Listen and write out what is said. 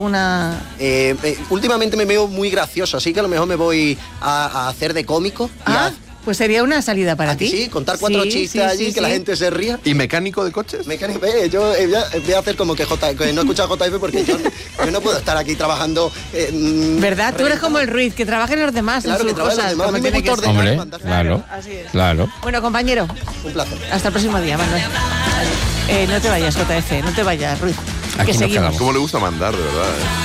Últimamente me veo muy gracioso, así que a lo mejor me voy a hacer de cómico. Pues sería una salida para ti. Sí, contar 4 chistes allí, que la gente se ría. ¿Y mecánico de coches? Mecánico, yo voy a hacer como que no he escuchado JF porque yo no puedo estar aquí trabajando. ¿Verdad? Tú eres como el Ruiz, que trabaja en los demás. Claro, en sus que trabaja en los cosas, demás. A mí me gusta como tiene que ordenar. ser. Hombre, claro, Así es. claro. Bueno, compañero. Un placer. Hasta el próximo día, Manuel. No te vayas, JF, no te vayas, Ruiz. Aquí que nos seguimos. quedamos. ¿Cómo le gusta mandar, de verdad?